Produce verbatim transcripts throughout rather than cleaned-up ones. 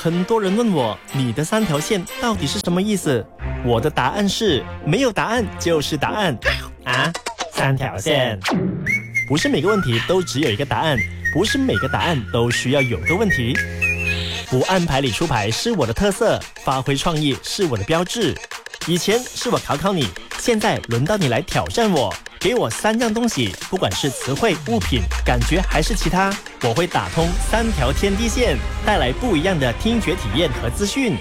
很多人问我，你的三条线到底是什么意思？我的答案是，没有答案就是答案啊！三条线，不是每个问题都只有一个答案，不是每个答案都需要有个问题。不按牌理出牌是我的特色，发挥创意是我的标志。以前是我考考你，现在轮到你来挑战我。给我三样东西，不管是词汇、物品、感觉还是其他，我会打通三条天地线，带来不一样的听觉体验和资讯。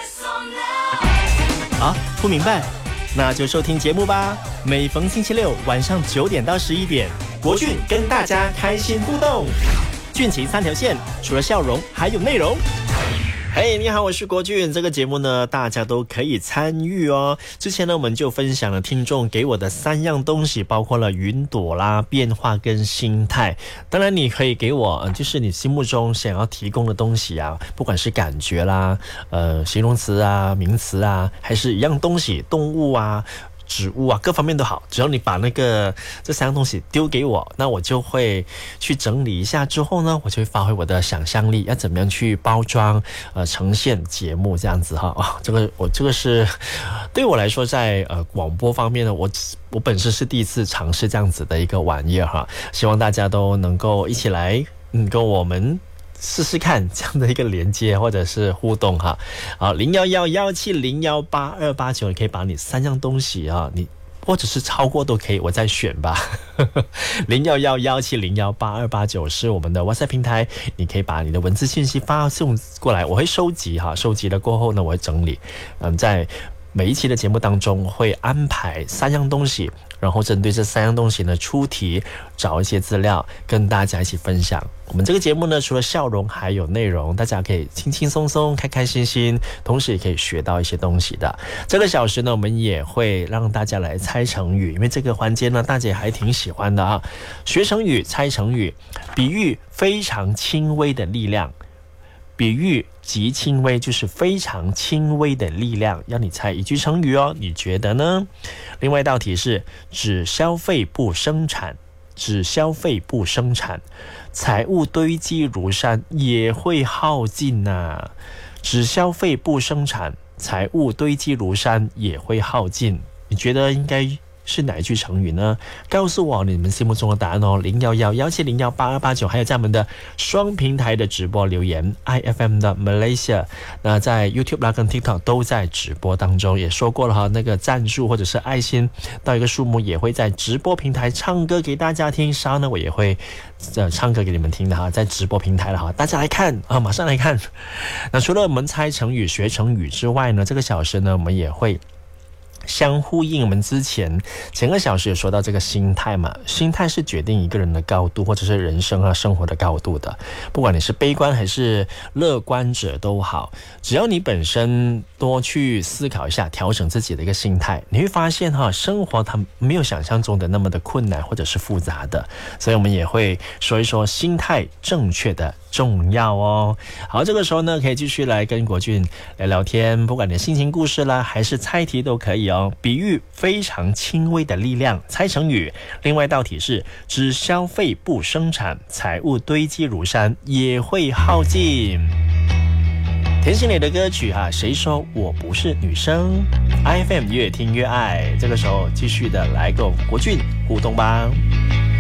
啊，不明白？那就收听节目吧。每逢星期六晚上九点到十一点，国俊跟大家开心互动。俊情三条线，除了笑容，还有内容。嘿、hey, 你好，我是国俊。这个节目呢，大家都可以参与哦。之前呢，我们就分享了听众给我的三样东西，包括了云朵啦、变化跟心态。当然，你可以给我，就是你心目中想要提供的东西啊，不管是感觉啦、呃形容词啊、名词啊，还是一样东西，动物啊、植物啊，各方面都好，只要你把那个这三样东西丢给我，那我就会去整理一下，之后呢，我就会发挥我的想象力，要怎么样去包装呃呈现节目这样子哈。哦，这个我这个是对我来说在呃广播方面呢，我我本身是第一次尝试这样子的一个玩意儿哈，希望大家都能够一起来嗯跟我们试试看这样的一个连接或者是互动哈。好，零幺幺幺七零幺八二八九，你可以把你三样东西啊，你或者是超过都可以，我再选吧。零幺幺幺七零幺八二八九是我们的 WhatsApp 平台，你可以把你的文字信息发送过来，我会收集哈，收集了过后呢，我会整理，嗯，在每一期的节目当中会安排三样东西，然后针对这三样东西呢出题，找一些资料跟大家一起分享。我们这个节目呢，除了笑容还有内容，大家可以轻轻松松、开开心心，同时也可以学到一些东西的。这个小时呢，我们也会让大家来猜成语，因为这个环节呢，大家也还挺喜欢的啊。学成语、猜成语，比喻非常轻微的力量。比喻极轻微，就是非常轻微的力量，要你猜一句成语哦，你觉得呢？另外一道题是只消费不生产，只消费不生产，财物堆积如山也会耗尽呐、啊。只消费不生产，财物堆积如山也会耗尽，你觉得应该是哪一句成语呢？告诉我你们心目中的答案哦，零幺幺幺七零幺八二八九，还有在我们的双平台的直播留言 ，I F M 的 Malaysia， 那在 YouTube 啦跟 TikTok 都在直播当中，也说过了哈，那个赞助或者是爱心到一个数目也会在直播平台唱歌给大家听，稍呢我也会呃唱歌给你们听的哈，在直播平台了哈，大家来看啊，马上来看。那除了我们猜成语、学成语之外呢，这个小时呢我们也会相呼应。我们之前前个小时有说到这个心态嘛，心态是决定一个人的高度或者是人生啊生活的高度的，不管你是悲观还是乐观者都好，只要你本身多去思考一下，调整自己的一个心态，你会发现哈，生活它没有想象中的那么的困难或者是复杂的，所以我们也会说一说心态正确的重要哦。好，这个时候呢可以继续来跟国俊聊聊天，不管你的心情故事啦还是猜题都可以哦。比喻非常轻微的力量，猜成语。另外一道题是只消费不生产，财物堆积如山也会耗尽。田心磊的歌曲啊，谁说我不是女生 ？I F M 越听越爱。这个时候继续的来跟国俊互动吧。